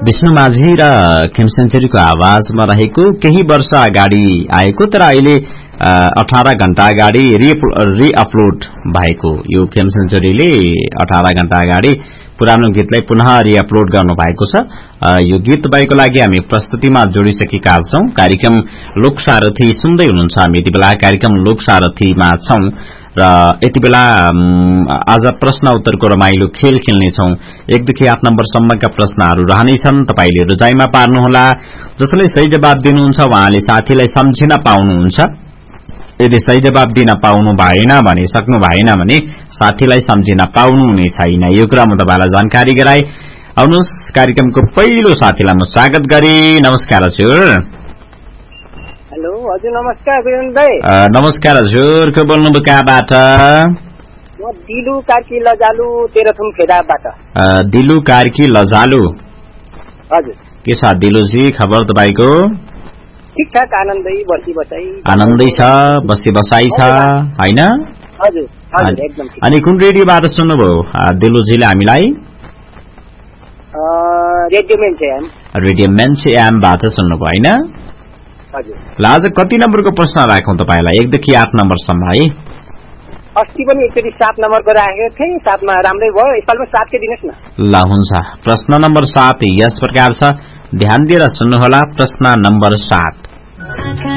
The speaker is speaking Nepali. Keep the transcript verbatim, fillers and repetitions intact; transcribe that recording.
विष्णु माझी र खेमसेन्चुरीको आवाजमा रहेको केही वर्ष अगाडि आएको तर अहिले अठार घण्टा अगाडि रिअपलोड भएको यो खेमसेन्चुरीले अठार घण्टा अगाडि पुरानो गीतलाई पुनः रिअपलोड गर्नु भएको छ। यो गीत तपाईँको लागि हामी प्रस्तुतिमा जोडिसकेका छौं। कार्यक्रम लोकसारथी सुन्दै हुनुहुन्छ। हामी यति बेला कार्यक्रम लोकसारथीमा छौं र यति बेला आज प्रश्न उत्तरको रमाइलो खेल खेल्नेछौं। एकदेखि आठ नम्बरसम्मका प्रश्नहरू रहनेछन्। तपाईले रोजाइमा पार्नुहोला। जसले सही जवाब दिनुहुन्छ उहाँले साथीलाई सम्झिन पाउनुहुन्छ। यदि सही जवाब दिन पाउनु भएन भने सक्नु भएन भने साथीलाई सम्झिन पाउनु हुने छैन। यो कुरा म तपाईलाई जानकारी गराए। आउनुहोस् कार्यक्रमको पहिलो साथीलाई म स्वागत गरे। नमस्कार हजुर। हेलो हजुर नमस्कार विरेन भाइ। नमस्कार हजुर। को बोल्नुभयो कहाँबाट? म दिलु कार्की लजालु तेह्रथुम फेदाबाट। दिलु कार्की लजालु। हजुर। के छ दिलुजी खबर तपाईको? ठीक ठाक आनन्दै बसी बसाई। आनन्दै छ बसी बसाई छ हैन? हजुर हजुर एकदम ठीक। अनि कुन रेडियोबाट सुन्नुभयो दिलुजीले हामीलाई? Radio मेन्चे am. रेडियो मेन्चे एमबाट सुन्नुभयो हैन? हजुर। ल आज कति नम्बरको प्रश्न राखौं तपाईलाई? एक देखि आठ नम्बरसम्म है। अस्ति पनि एकचोटि सात नम्बरको राखेको थिएँ। सातमा राम्रै भयो। यसपालि सातकै दिनुहोस् न। ल हुन्छ। प्रश्न नम्बर सात यस प्रकार छ। ध्यान दिएर सुन्नुहोला। प्रश्न नम्बर सात।